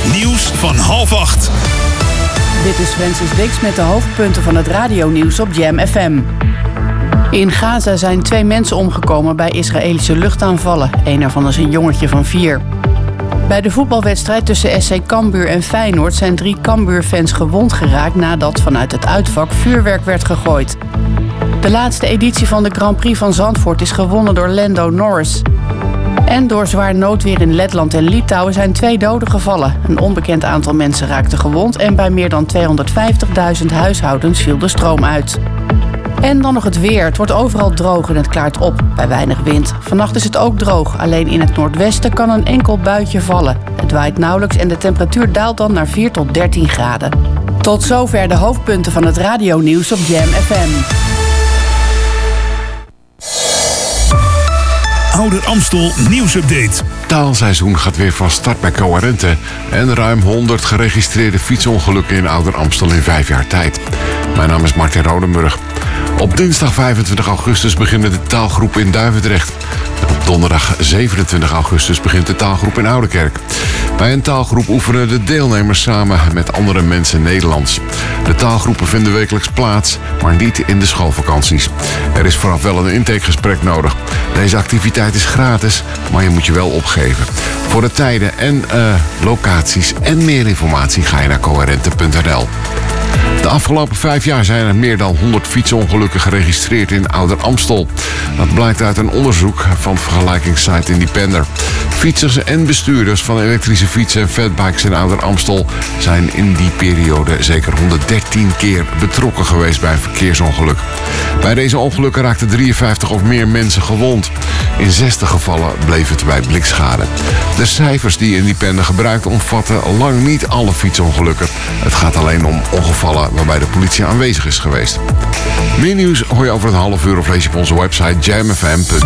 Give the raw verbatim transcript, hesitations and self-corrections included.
Nieuws van half acht. Dit is Francis Dix met de hoofdpunten van het radionieuws op Jam F M. In Gaza zijn twee mensen omgekomen bij Israëlische luchtaanvallen. Een ervan is een jongetje van vier. Bij de voetbalwedstrijd tussen S C Cambuur en Feyenoord zijn drie Cambuur-fans gewond geraakt nadat vanuit het uitvak vuurwerk werd gegooid. De laatste editie van de Grand Prix van Zandvoort is gewonnen door Lando Norris. En door zwaar noodweer in Letland en Litouwen zijn twee doden gevallen. Een onbekend aantal mensen raakte gewond en bij meer dan tweehonderdvijftigduizend huishoudens viel de stroom uit. En dan nog het weer. Het wordt overal droog en het klaart op, bij weinig wind. Vannacht is het ook droog. Alleen in het noordwesten kan een enkel buitje vallen. Het waait nauwelijks en de temperatuur daalt dan naar vier tot dertien graden. Tot zover de hoofdpunten van het radionieuws op Jam F M. Ouder Amstel nieuwsupdate. Taalseizoen gaat weer van start bij Coherente. En ruim honderd geregistreerde fietsongelukken in Ouder Amstel in vijf jaar tijd. Mijn naam is Martin Rodenburg. Op dinsdag vijfentwintig augustus beginnen de taalgroep in Duivendrecht. En op donderdag zevenentwintig augustus begint de taalgroep in Oudekerk. Bij een taalgroep oefenen de deelnemers samen met andere mensen Nederlands. De taalgroepen vinden wekelijks plaats, maar niet in de schoolvakanties. Er is vooraf wel een intakegesprek nodig. Deze activiteit is gratis, maar je moet je wel opgeven. Voor de tijden en uh, locaties en meer informatie ga je naar coherente punt n l. De afgelopen vijf jaar zijn er meer dan honderd fietsongelukken geregistreerd in Ouder Amstel. Dat blijkt uit een onderzoek van vergelijkingssite Independer. Fietsers en bestuurders van elektrische fietsen en fatbikes in Ouder Amstel zijn in die periode zeker honderddertien keer betrokken geweest bij een verkeersongeluk. Bij deze ongelukken raakten drieënvijftig of meer mensen gewond. In zestig gevallen bleef het bij blikschade. De cijfers die Independer gebruikt omvatten lang niet alle fietsongelukken. Het gaat alleen om ongevallen waarbij de politie aanwezig is geweest. Meer nieuws hoor je over een half uur of lees je op onze website jam f m punt n l.